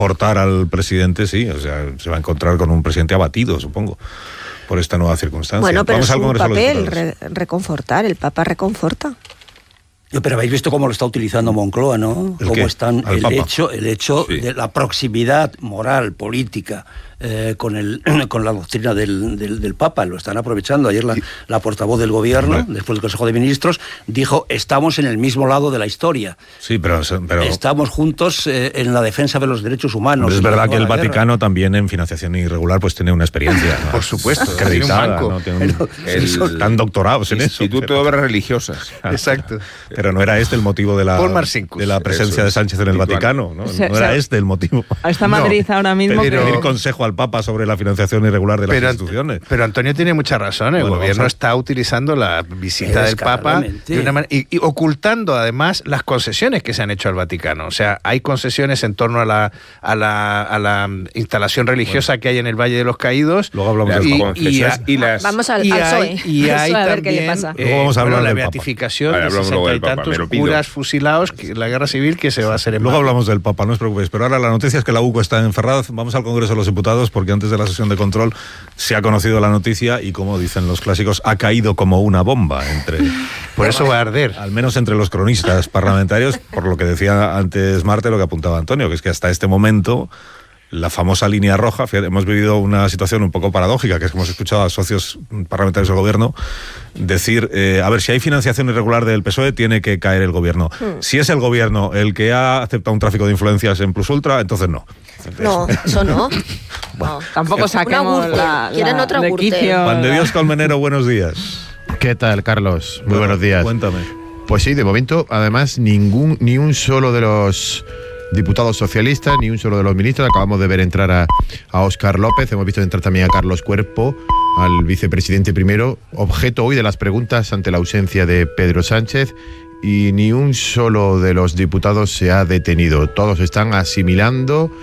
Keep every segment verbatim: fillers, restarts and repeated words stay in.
portar al presidente, sí, o sea, se va a encontrar con un presidente abatido, supongo, por esta nueva circunstancia. Bueno, pero Vamos es al un Congreso papel, re, reconfortar, el Papa reconforta. Pero habéis visto cómo lo está utilizando Moncloa, ¿no? ¿El cómo qué? están ¿Al el Papa? hecho, el hecho Sí. de la proximidad moral, política, eh, con el con la doctrina del, del, del Papa. Lo están aprovechando. Ayer la, la portavoz del gobierno, Hombre. después del Consejo de Ministros, dijo: estamos en el mismo lado de la historia. Sí, pero... pero... Estamos juntos eh, en la defensa de los derechos humanos. Es verdad que el la Vaticano también en financiación irregular pues tiene una experiencia, ¿no? Por supuesto, acreditada, tiene un banco. ¿no? Tiene un- El- están doctorados en eso. Instituto de pero, Obras Religiosas. Exacto. Pero no era este el motivo de la, Paul Marcinkus. de la presencia Eso de es. Sánchez en el Lituano. Vaticano, ¿no? Se- No era se- este el motivo. Está Madrid No, ahora mismo. Pedir, pero- pedir consejo al Papa sobre la financiación irregular de las Pero, instituciones. pero Antonio tiene mucha razón. El Bueno, gobierno vamos a- está utilizando la visita del Papa Descaradamente. de una manera, y, y ocultando además las concesiones que se han hecho al Vaticano. O sea, hay concesiones en torno a la, a la, a la instalación religiosa que hay en el Valle de los Caídos. Luego hablamos y, del Papa. y, a- y las... Vamos al, y al hay, P S O E. y hay Eso, a ver también qué le pasa. eh, Luego vamos a bueno, hablar la del Papa. beatificación Vale, de hablamos luego sesenta y del Papa, tantos me lo pido. curas fusilados, que la guerra civil que se va a hacer en Luego Madrid. hablamos del Papa, no os preocupéis. Pero ahora la noticia es que la U C O está en Ferraz. Vamos al Congreso de los Diputados porque antes de la sesión de control se ha conocido la noticia y, como dicen los clásicos, ha caído como una bomba entre... Por eso va a arder. Al menos entre los cronistas parlamentarios, por lo que decía antes Marte, lo que apuntaba Antonio, que es que hasta este momento la famosa línea roja, fíjate, hemos vivido una situación un poco paradójica, que es que hemos escuchado a socios parlamentarios del gobierno decir, eh, a ver, si hay financiación irregular del P S O E, tiene que caer el gobierno. Hmm. Si es el gobierno el que ha aceptado un tráfico de influencias en Plus Ultra, entonces no. Entonces, No, eso no. No. Tampoco saquemos Una Gürtel. la, Quieren la- otra de Gürtel. quicio Juan de la- Dios Colmenero, buenos días. ¿Qué tal, Carlos? Muy Bueno, buenos días. Cuéntame. Pues sí, de momento, además, ningún ni un solo de los diputados socialistas, ni un solo de los ministros. Acabamos de ver entrar a, a Óscar López, hemos visto entrar también a Carlos Cuerpo, al vicepresidente primero, objeto hoy de las preguntas ante la ausencia de Pedro Sánchez, y ni un solo de los diputados se ha detenido. Todos están asimilando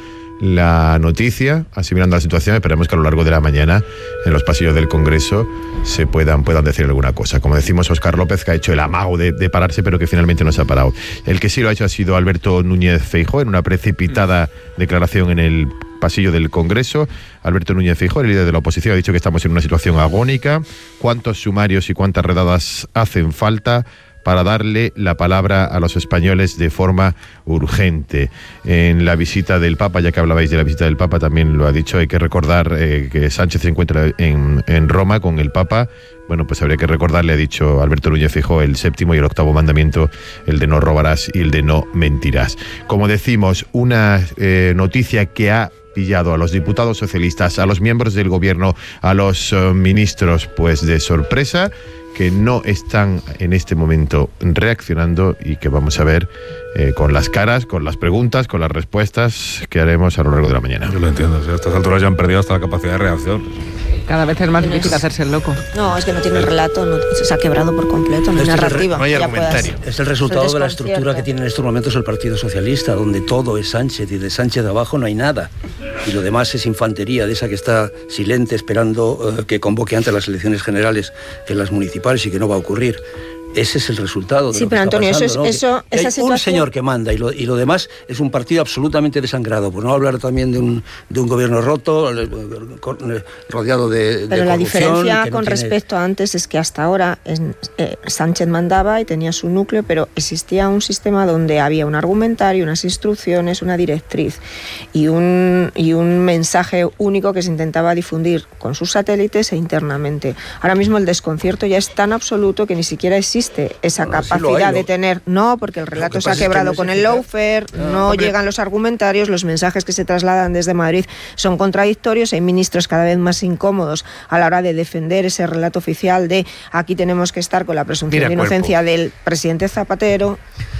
la noticia, asimilando la situación. Esperemos que a lo largo de la mañana en los pasillos del Congreso se puedan, puedan decir alguna cosa. Como decimos, Óscar López, que ha hecho el amago de, de pararse, pero que finalmente no se ha parado. El que sí lo ha hecho ha sido Alberto Núñez Feijóo, en una precipitada declaración en el pasillo del Congreso. Alberto Núñez Feijóo, el líder de la oposición, ha dicho que estamos en una situación agónica. ¿Cuántos sumarios y cuántas redadas hacen falta para darle la palabra a los españoles de forma urgente? En la visita del Papa, ya que hablabais de la visita del Papa, también lo ha dicho, hay que recordar eh, que Sánchez se encuentra en, en Roma con el Papa. Bueno, pues habría que recordarle, ha dicho Alberto Núñez Feijóo, el séptimo y el octavo mandamiento, el de no robarás y el de no mentirás. Como decimos, una eh, noticia que ha pillado a los diputados socialistas, a los miembros del gobierno, a los uh, ministros, pues de sorpresa, que no están en este momento reaccionando y que vamos a ver eh, con las caras, con las preguntas, con las respuestas que haremos a lo largo de la mañana. Yo lo entiendo, si a estas alturas ya han perdido hasta la capacidad de reacción. Cada vez es más Tienes- difícil hacerse el loco. No, es que no tiene relato, no, se ha quebrado por completo, no hay Este es el re- narrativa. no hay ya argumentario. puedas- Es el resultado El de la desconcierto. estructura que tiene en estos momentos el Partido Socialista, donde todo es Sánchez y de Sánchez abajo no hay nada. Y lo demás es infantería, de esa que está silente esperando eh, que convoque antes las elecciones generales que las municipales y que no va a ocurrir. Ese es el resultado. De Sí, lo que pero está Antonio, eso pasando, es- ¿no? eso- Que esa hay situación- un señor que manda y lo, y lo demás es un partido absolutamente desangrado. Por no hablar también de un, de un gobierno roto, eh, eh, rodeado de, de Pero la corrupción, diferencia que no con tiene- respecto a antes es que hasta ahora en- eh, Sánchez mandaba y tenía su núcleo, pero existía un sistema donde había un argumentario, unas instrucciones, una directriz y un, y un mensaje único que se intentaba difundir con sus satélites e internamente. Ahora mismo el desconcierto ya es tan absoluto que ni siquiera existe esa Bueno, sí capacidad lo hay, de lo- tener, no, porque el Lo relato que se ha pasa es que quebrado no es con el eficaz. lawfare, No, no hombre. llegan los argumentarios, los mensajes que se trasladan desde Madrid son contradictorios, hay ministros cada vez más incómodos a la hora de defender ese relato oficial de aquí tenemos que estar con la presunción Mira, de Cuerpo. inocencia del presidente Zapatero.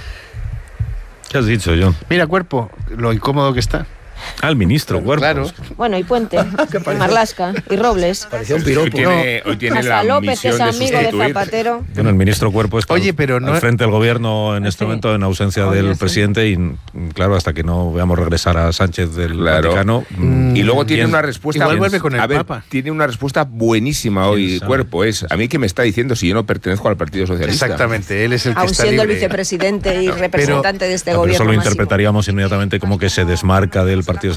¿Qué has dicho, John? Mira, Cuerpo, lo incómodo que está. Al ministro, Cuerpo. Claro. Bueno, y Puente, y Marlaska, y Robles. Parecía un Hoy piropo. tiene, hoy tiene Hasta la López, que misión es de amigo de sustituir. Zapatero. Bueno, el ministro Cuerpo está Oye, pero no- al frente del gobierno en este Sí. momento en ausencia Oye, del sí. presidente y, claro, hasta que no veamos regresar a Sánchez del Claro. Vaticano. Mm, Y luego tiene bien. una respuesta. Igual vuelve con el a ver, Papa. tiene una respuesta buenísima ¿Quién hoy, sabe? Cuerpo. Es a mí que me está diciendo si yo no pertenezco al Partido Socialista. Exactamente, él es el que Aun está siendo el libre. vicepresidente y representante de este Ah, pero gobierno eso lo máximo. interpretaríamos inmediatamente como que se desmarca del Partido